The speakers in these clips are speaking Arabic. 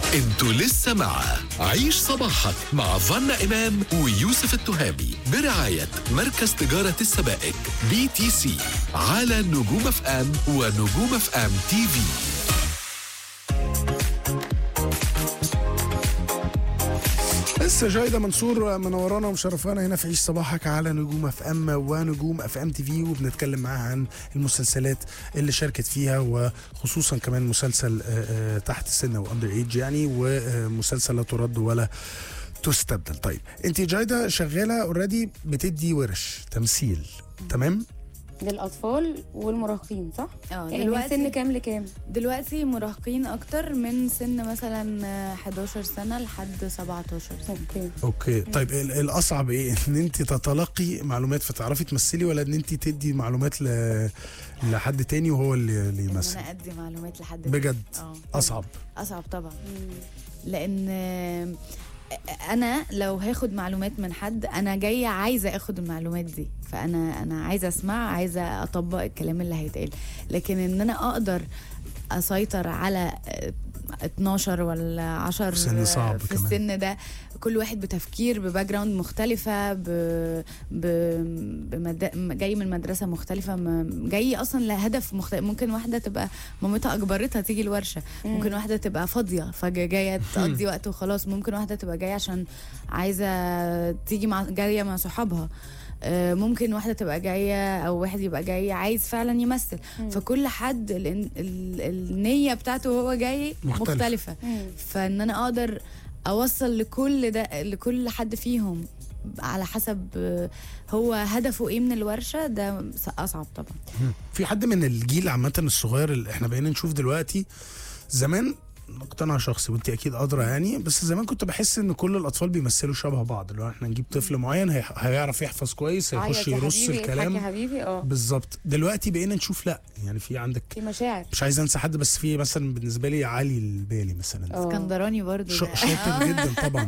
انتوا لسه مع عيش صباحك مع فانا إمام ويوسف التهامي برعاية مركز تجارة السبائك BTC على نجوم اف ام ونجوم اف ام تي في. لسه جايدة منصور منورانا ومشرفانا هنا في عيش صباحك على نجوم اف ام ونجوم اف ام تي في، وبنتكلم معاها عن المسلسلات اللي شاركت فيها، وخصوصا كمان مسلسل تحت السن واندر ايج يعني، ومسلسل لا ترد ولا تستبدل. طيب انت جايدة شغالة اوريدي بتدي ورش تمثيل، تمام؟ للاطفال والمراهقين صح؟ يعني من دلوقتي سن كام لكام؟ دلوقتي مراهقين اكتر، من سن مثلا 11 سنه لحد 17 سنه. اوكي. طيب الاصعب ايه، ان انت تتلقي معلومات فتعرفي تمثلي، ولا ان انت تدي معلومات لحد تاني وهو اللي يمثل؟ انا ادي معلومات لحد بجد اصعب طبعا. لان انا لو هاخد معلومات من حد، انا جايه عايزه اخد المعلومات دي، فانا عايزه اسمع، عايزه اطبق الكلام اللي هيتقال. لكن ان انا اقدر اسيطر على 12 ولا 10 سن صعب في كمان. السن ده، كل واحد بتفكير بباك جراوند مختلفه، جاي من مدرسه مختلفه، جاي اصلا لهدف مختلف. ممكن واحده تبقى مامتها اجبرتها تيجي الورشه، ممكن واحده تبقى فاضيه فجايه تقضي وقت وخلاص، ممكن واحده تبقى جايه عشان عايزه تيجي جايه مع صحابها، ممكن واحده تبقى جايه او واحد يبقى جاي عايز فعلا يمثل. فكل حد النيه بتاعته وهو جاي مختلفه. فان انا اقدر اوصل لكل ده، لكل حد فيهم على حسب هو هدفه ايه من الورشه، ده اصعب طبعا. في حد من الجيل عامه الصغير اللي احنا بقينا نشوف دلوقتي، زمان مقتنع شخصي وانت اكيد ادرى يعني، بس زمان كنت بحس ان كل الاطفال بيمثلوا شبه بعض. لو احنا نجيب طفل معين هيعرف يحفظ كويس، هيخش يرص الكلام يا حبيبي بالظبط. دلوقتي بقينا نشوف لا، يعني في عندك في مشاعر، مش عايز انسى حد، بس في مثلا بالنسبه لي علي البالي مثلا اسكندراني برضو شاطر جدا طبعا.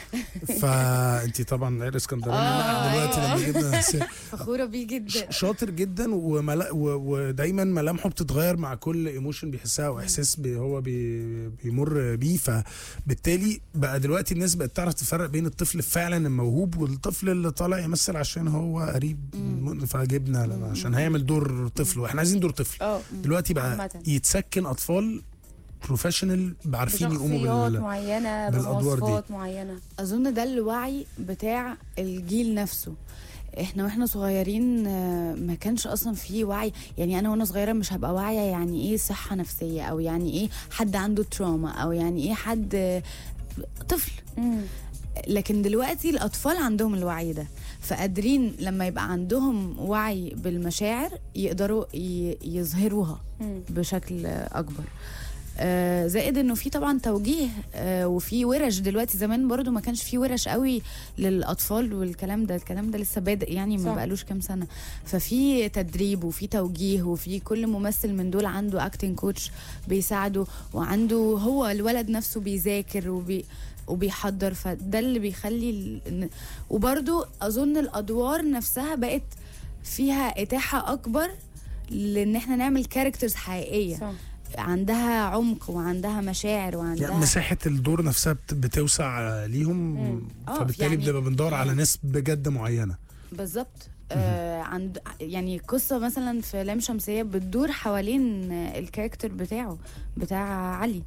فانت طبعا غير اسكندراني دلوقتي لما جبنا فخوره بيه جدا، شاطر جدا، ودايما ملامحه بتتغير مع كل ايموشن بيحسها واحساس هو بيمر بيه. فبالتالي بقى دلوقتي الناس بقت تعرف تفرق بين الطفل فعلا الموهوب والطفل اللي طالع يمثل عشان هو قريب فجبنا عشان هيعمل دور طفل، واحنا عايزين دور طفل. دلوقتي بقى يتسكن اطفال بروفيشنال عارفين يقوموا معينه بمواصفات معينه. اظن ده الوعي بتاع الجيل نفسه. احنا واحنا صغيرين ما كانش اصلا فيه وعي. يعني انا وانا صغيره مش هبقى واعيه يعني ايه صحه نفسيه، او يعني ايه حد عنده تروما، او يعني ايه حد طفل. لكن دلوقتي الاطفال عندهم الوعي ده، فقادرين لما يبقى عندهم وعي بالمشاعر يقدروا يظهروها بشكل اكبر. زائد انه في طبعا توجيه وفي ورش دلوقتي. زمان برضو ما كانش في ورش قوي للاطفال والكلام ده، الكلام ده لسه بادئ يعني، ما بقالوش كام سنه. ففي تدريب وفي توجيه، وفي كل ممثل من دول عنده اكتنج كوتش بيساعده، وعنده هو الولد نفسه بيذاكر وبيحضر. فده اللي بيخلي وبرضو اظن الادوار نفسها بقت فيها اتاحه اكبر لان احنا نعمل كاركترز حقيقيه صح. عندها عمق وعندها مشاعر وعندها يعني مساحة الدور نفسها بتوسع ليهم. فبالتالي يعني بنبقى بندور على ناس بجد معينة بالظبط. عند يعني قصه مثلا في لام شمسيه بتدور حوالين الكاركتر بتاع علي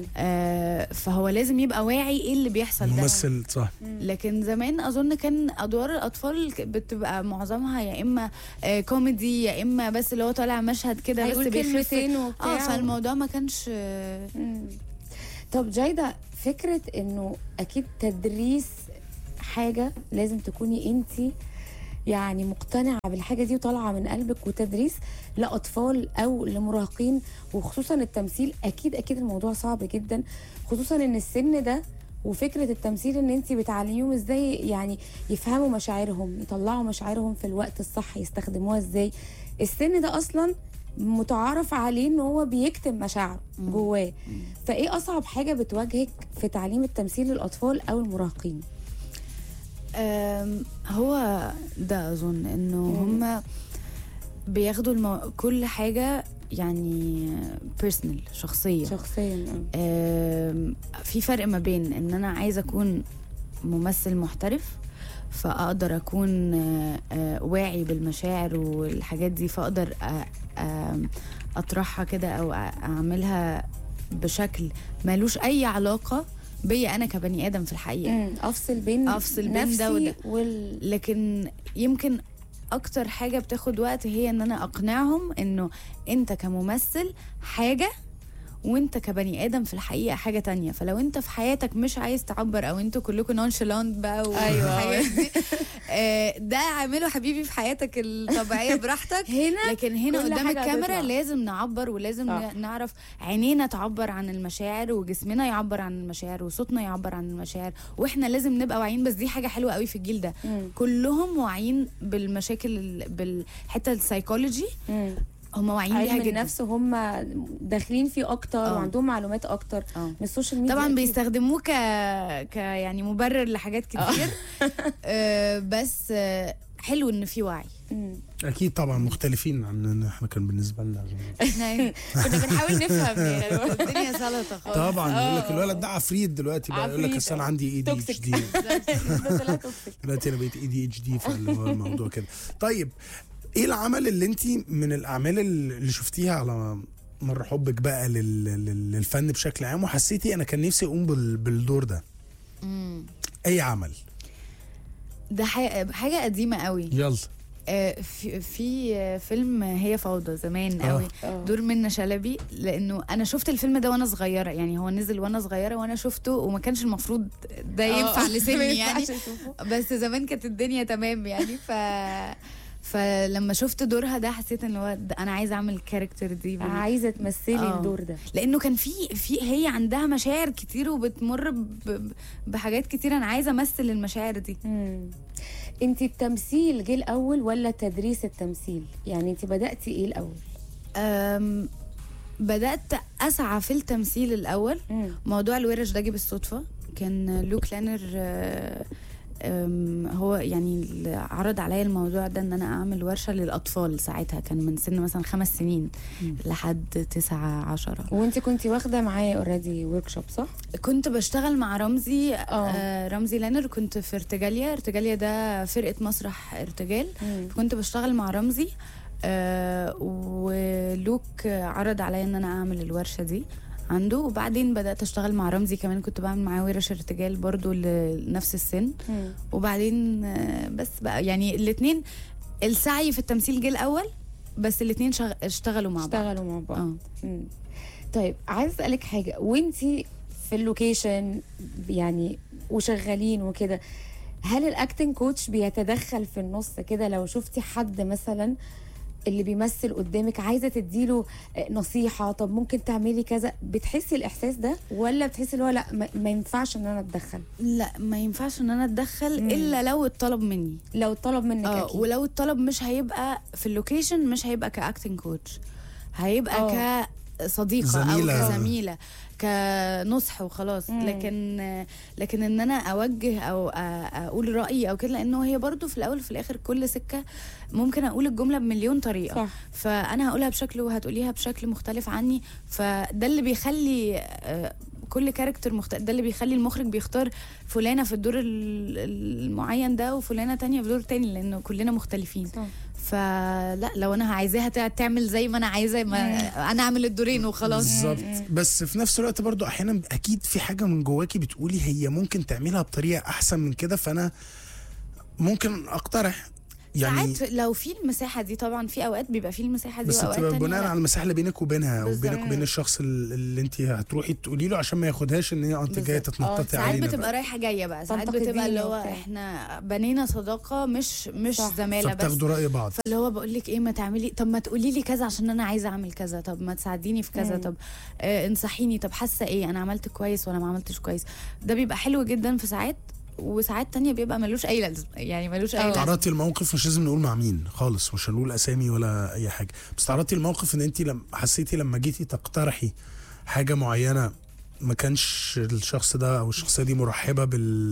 فهو لازم يبقى واعي ايه اللي بيحصل ده ممثل صح. لكن زمان اظن كان ادوار الاطفال بتبقى معظمها يا اما كوميدي، يا اما بس اللي هو طالع مشهد كده بس بيخف فالموضوع ما كانش. طب جايدة، فكره انه اكيد تدريس حاجه لازم تكوني انتي يعني مقتنعة بالحاجة دي وطالعة من قلبك، وتدريس لأطفال أو لمراهقين وخصوصا التمثيل، أكيد الموضوع صعب جدا، خصوصا إن السن ده وفكرة التمثيل إن أنتي بتعلميهم إزاي يعني يفهموا مشاعرهم، يطلعوا مشاعرهم في الوقت الصح، يستخدموها إزاي. السن ده أصلا متعارف عليه إن هو بيكتم مشاعره جواه. فإيه أصعب حاجة بتواجهك في تعليم التمثيل للأطفال أو المراهقين؟ هو ده اظن انه هم بياخدوا كل حاجه يعني بيرسونال شخصيه في فرق ما بين ان انا عايزه اكون ممثل محترف، فاقدر اكون واعي بالمشاعر والحاجات دي، فاقدر اطرحها كده او اعملها بشكل مالوش اي علاقه بيا انا كبني ادم في الحقيقه. افصل بين ده وده. وده. لكن يمكن اكتر حاجه بتاخد وقت هي ان انا اقنعهم انه انت كممثل حاجه وانت كبني ادم في الحقيقه حاجه تانية. فلو انت في حياتك مش عايز تعبر، او انتوا كلكم نونشالانت بقى والحاجات دي، ده اعمله حبيبي في حياتك الطبيعيه براحتك. لكن هنا قدام الكاميرا لازم نعبر، ولازم نعرف عينينا تعبر عن المشاعر، وجسمنا يعبر عن المشاعر، وصوتنا يعبر عن المشاعر، واحنا لازم نبقى واعيين. بس دي حاجه حلوه قوي في الجيل ده، كلهم واعيين بالمشاكل، بالحته السايكولوجي، هم واعيين بيها جدا. النفس هم داخلين فيه اكتر وعندهم معلومات اكتر من السوشيال ميديا. طبعا بيستخدموه يعني مبرر لحاجات كتير. بس حلو ان في وعي. اكيد طبعا مختلفين عن احنا كان بالنسبه لنا كنا بنحاول نفهم الدنيا سلطه خالص. طبعا يقول لك الولد ده عفريت دلوقتي بقى، يقول لك اصل انا عندي ADHD دلوقتي انا بقيت ADHD، فاللي هو الموضوع كده. طيب ايه العمل اللي انت من الاعمال اللي شفتيها على مر حبك بقى للفن بشكل عام وحسيتي انا كان نفسي اقوم بالدور ده؟ اي عمل؟ ده حاجه قديمه قوي. يلا. في فيلم هي فوضى زمان قوي، دور منة شلبي، لانه انا شفت الفيلم ده وانا صغيره، يعني هو نزل وانا صغيره وانا شفته، وما كانش المفروض ده ينفع لسني يعني، بس زمان كانت الدنيا تمام يعني. فلما شفت دورها ده حسيت ان هو انا عايزه اعمل الكاركتر دي، عايزه تمثلي الدور ده، لانه كان في هي عندها مشاعر كتير وبتمر بحاجات كتير، انا عايزه امثل المشاعر دي. انت التمثيل جه الاول ولا تدريس التمثيل؟ يعني انت بداتي ايه الاول؟ بدات اسعى في التمثيل الاول. موضوع الورش ده جه بالصدفه، كان لوك لانر هو يعني عرض عليا الموضوع ده ان انا اعمل ورشه للاطفال. ساعتها كان من سن مثلا 5 سنين لحد 9-10. وانت كنتي واخده معايا اوريدي ورك شوب صح؟ كنت بشتغل مع رمزي رمزي لانر، كنت في ارتجاليا ده فرقه مسرح ارتجال. كنت بشتغل مع رمزي ولوك عرض عليا ان انا اعمل الورشه دي عنده، وبعدين بدأت أشتغل مع رمزي كمان، كنت بعمل معاه ورش ارتجال برضو لنفس السن. وبعدين بس بقى يعني الاتنين السعي في التمثيل جه الأول، بس الاتنين اشتغلوا مع بعض. طيب عايز أسألك حاجة، وانتي في اللوكيشن يعني وشغالين وكده، هل الأكتنج كوتش بيتدخل في النص كده لو شفتي حد مثلا اللي بيمثل قدامك عايزه تديله نصيحه، طب ممكن تعملي كذا، بتحسي الاحساس ده ولا بتحسي اللي هو لا ما ينفعش ان انا اتدخل؟ لا ما ينفعش ان انا اتدخل الا لو اتطلب مني. لو اتطلب منك اكيد. ولو الطلب مش هيبقى في اللوكيشن، مش هيبقى كاكتنج كوتش، هيبقى كصديقه زميلة. او كزميله، كنصح وخلاص. لكن ان انا اوجه او اقول رايي او كده، لانه هي برضو في الاول وفي الاخر كل سكه ممكن اقول الجمله بمليون طريقه صح. فانا هقولها بشكل وهتقوليها بشكل مختلف عني، فده اللي بيخلي كل كاركتر مختلف، ده اللي بيخلي المخرج بيختار فلانه في الدور المعين ده وفلانه تانية في دور تاني، لانه كلنا مختلفين صح. فلا لو انا عايزاها تعمل زي ما انا عايزه، ما انا اعمل الدورين وخلاص بالظبط. بس في نفس الوقت برضو احيانا اكيد في حاجه من جواكي بتقولي هي ممكن تعملها بطريقه احسن من كده، فانا ممكن اقترح يعني ساعات لو في المساحه دي. طبعا في اوقات بيبقى في المساحه دي، بس واوقات بتبقى بناء على المساحه اللي بينك وبينها وبينك وبين الشخص اللي انت هتروحي تقولي له، عشان ما ياخدهاش ان هي انت جايه تتنططي علينا. ساعات بتبقى رايحه جايه بقى، ساعات بتبقى اللي هو احنا بنينا صداقه مش زماله بس، فبتاخدوا راي بعض. فاللي هو بقول لك ايه، ما تعملي، طب ما تقولي لي كذا عشان انا عايزه اعمل كذا، طب ما تساعديني في كذا، طب انصحيني، طب حاسه ايه، انا عملت كويس ولا ما عملتش كويس. ده بيبقى حلو جدا في ساعات، وساعات تانية بيبقى ملوش اي لازمه، يعني ملوش اي لازمه. تعرضتي الموقف، مش لازم نقول مع مين خالص، مش هنقول اسامي ولا اي حاجه، بس تعرضتي الموقف ان انت لما حسيتي لما جيتي تقترحي حاجه معينه ما كانش الشخص ده او الشخصيه دي مرحبه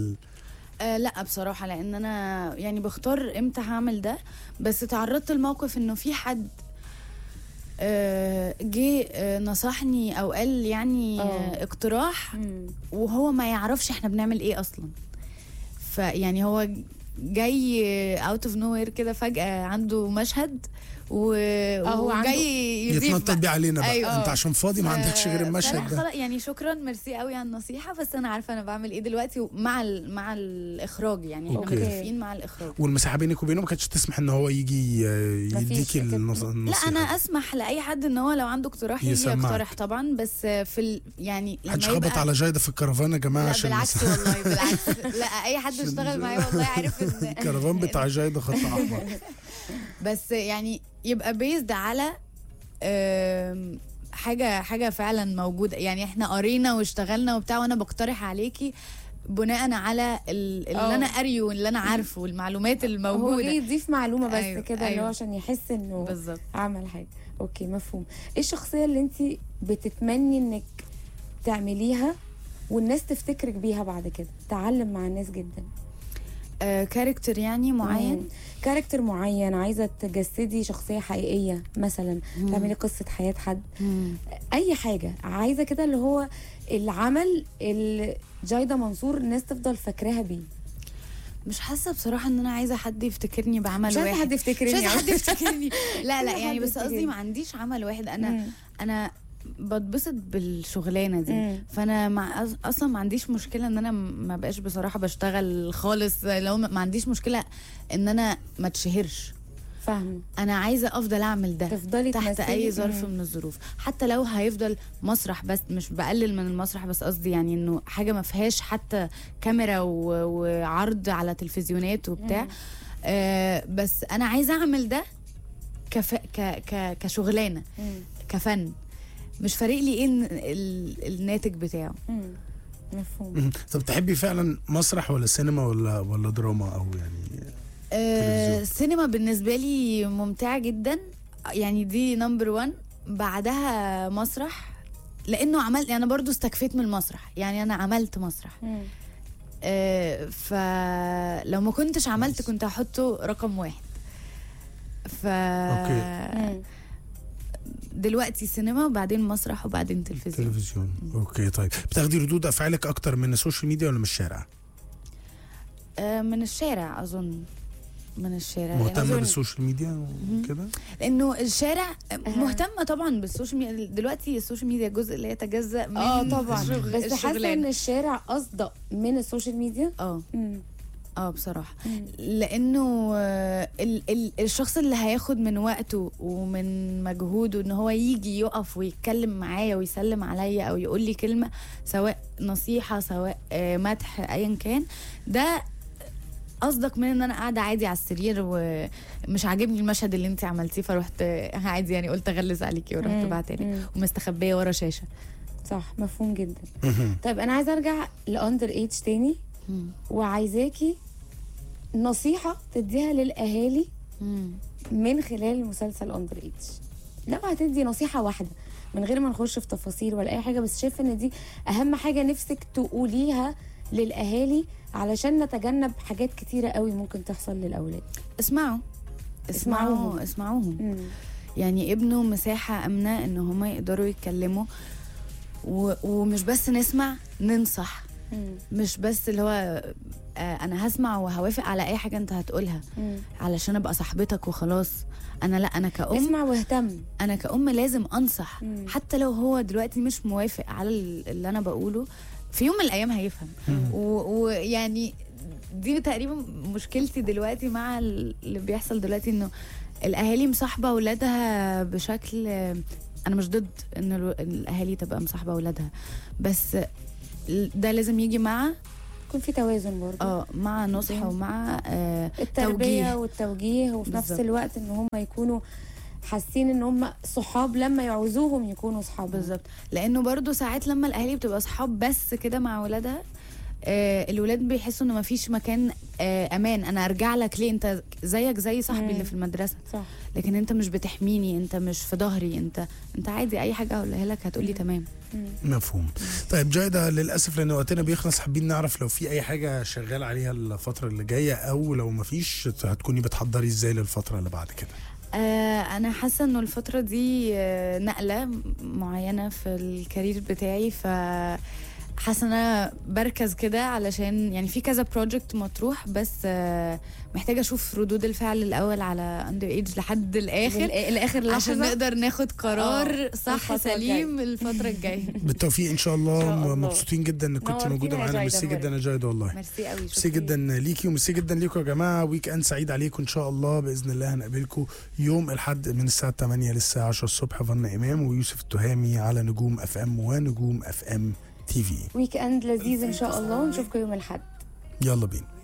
لا بصراحه، لان انا يعني بختار امتى هعمل ده. بس تعرضت الموقف انه في حد جه نصحني او قال يعني اقتراح وهو ما يعرفش احنا بنعمل ايه اصلا. فيعني هو جاي اوت اوف نو وير كده فجأة عنده مشهد وجاي يتنطط بيه علينا بقى. أيوة. انت عشان فاضي ما عندكش غير المشهد ده. يعني شكرا ميرسي قوي على النصيحه، بس انا عارفه انا بعمل ايه دلوقتي مع الاخراج، يعني احنا متفقين مع الاخراج. والمساحه بينك وبينه ما كانتش تسمح ان هو يجي يديكي النصيحه؟ لا انا اسمح لاي حد ان هو لو عنده اقتراح يجي يقترح طبعا، بس في يعني لما محدش خبط على جايده في الكرفان يا جماعه. لا بالعكس والله بالعكس. لا اي حد اشتغل معايا والله عارف ان الكرفان بتاع جايده خط احمر. بس يعني يبقى بيزد على حاجه فعلا موجوده، يعني احنا قرينا واشتغلنا وبتاع وانا بقترح عليكي بناء على اللي انا قاريه واللي انا عارفه والمعلومات الموجوده. هو يضيف معلومه بس أيوة كده اللي هو عشان يحس انه بالظبط عمل حاجه. اوكي مفهوم. ايه الشخصيه اللي انت بتتمني انك تعمليها والناس تفتكرك بيها بعد كده، تعلم مع الناس جدا؟ كاركتر يعني معين. كاركتر معين، عايزه تجسدي شخصيه حقيقيه مثلا، تعملي قصه حياه حد، اي حاجه عايزه كده، اللي هو العمل اللي جايده منصور الناس تفضل فاكراها بيه. مش حاسه بصراحه ان انا عايزه حد يفتكرني بعمل واحد. مش عايزه حد يفتكرني. مش عايزه حد يفتكرني. لا يعني بس قصدي ما عنديش عمل واحد. انا بتبسط بالشغلانه دي. فانا اصلا ما عنديش مشكله ان انا ما بقاش بصراحه بشتغل خالص. لو ما عنديش مشكله ان انا ما اتشهرش. فاهمه. انا عايزه افضل اعمل ده تفضلي تحت اي ظرف من الظروف، حتى لو هيفضل مسرح بس. مش بقلل من المسرح، بس قصدي يعني انه حاجه ما فيهاش حتى كاميرا وعرض على تلفزيونات وبتاع. بس انا عايزه اعمل ده كشغلانه، كفن. مش فارق لي ايه الناتج بتاعه. مفهوم. طب تحبي فعلا مسرح ولا سينما ولا دراما او يعني السينما بالنسبه لي ممتعه جدا، يعني دي نمبر 1. بعدها مسرح، لانه عملت يعني انا برضو استكفيت من المسرح، يعني انا عملت مسرح. فلو ما كنتش عملت كنت هحطه رقم 1. اوكي. دلوقتي سينما وبعدين مسرح وبعدين تلفزيون. اوكي. طيب بتاخدي ردود افعالك اكتر من السوشيال ميديا ولا من الشارع؟ من الشارع اظن. من الشارع. مهتمه بالسوشيال ميديا وكده؟ لانه الشارع مهتمه طبعا بالسوشيال ميديا. دلوقتي السوشيال ميديا جزء لا يتجزأ من طبعا. بس حاسه ان الشارع اصدق من السوشيال ميديا. بصراحه. لانه الشخص اللي هياخد من وقته ومن مجهوده ان هو يجي يقف ويتكلم معايا ويسلم عليا او يقول لي كلمه، سواء نصيحه سواء مدح ايا كان، ده اصدق من ان انا قاعده عادي على السرير ومش عاجبني المشهد اللي انت عملتيه فرحت عادي يعني قلت اغلس عليكي ورحت بعتلك ومستخبيه ورا شاشه. صح. مفهوم جدا. طيب انا عايزه ارجع لاندر ايج تاني، وعايزاكي نصيحه تديها للاهالي من خلال مسلسل اندر ايج. لو هتدي نصيحه واحده من غير ما نخش في تفاصيل ولا اي حاجه، بس شايفه ان دي اهم حاجه نفسك تقوليها للاهالي علشان نتجنب حاجات كتيره قوي ممكن تحصل للاولاد. اسمعوهم. يعني ابنوا مساحه امنه ان هم يقدروا يتكلموا، ومش بس نسمع، ننصح. مش بس اللي هو انا هسمع وهوافق على اي حاجه انت هتقولها علشان ابقى صاحبتك وخلاص. انا كأم اسمع واهتم. انا كأم لازم انصح، حتى لو هو دلوقتي مش موافق على اللي انا بقوله، في يوم من الايام هيفهم. ويعني دي تقريبا مشكلتي دلوقتي مع اللي بيحصل دلوقتي، انه الاهالي مصاحبه اولادها بشكل. انا مش ضد ان الاهالي تبقى مصاحبه اولادها، بس ده لازم يجي مع يكون في توازن برضه. مع نصح ومع التربيه والتوجيه، وفي نفس الوقت ان هم يكونوا حاسين ان هم صحاب لما يعوزوهم يكونوا صحاب. بالظبط. لانه برضو ساعات لما الاهالي بتبقى صحاب بس كده مع ولادها، الولاد بيحسوا انه مفيش مكان امان. انا ارجع لك ليه؟ انت زيك زي صاحبي اللي في المدرسه. صح. لكن انت مش بتحميني، انت مش في ظهري، انت عادي اي حاجه اقولها لك هتقولي تمام. مفهوم. طيب جايده، للاسف لان وقتنا بيخلص، حابين نعرف لو في اي حاجه شغال عليها الفتره اللي جايه، او لو مفيش هتكوني بتحضري ازاي للفتره اللي بعد كده؟ انا حاسه انه الفتره دي نقله معينه في الكارير بتاعي، ف حاسه انا بركز كده علشان يعني في كذا بروجكت مطروح، بس محتاجه اشوف ردود الفعل الاول على اندر ايج لحد الاخر لحظه عشان نقدر ناخد قرار صح الفترة سليم الفتره الجايه. بالتوفيق ان شاء الله. شاء الله. مبسوطين جدا انك كنت نورتينا موجوده يا معانا. جايدة ميرسي جدا يا جايده والله. ميرسي قوي، ميرسي جدا ليكي وميرسي جدا ليكم يا جماعه. ويك اند سعيد عليكم ان شاء الله. باذن الله هنقابلكم يوم الاحد من الساعه 8 للساعه 10 الصبح. فنا امام ويوسف التهامي على نجوم اف ام ونجوم اف ام تي في. ويك اند لذيذ ان شاء الله، ونشوفكم يوم الاحد. يلا بينا.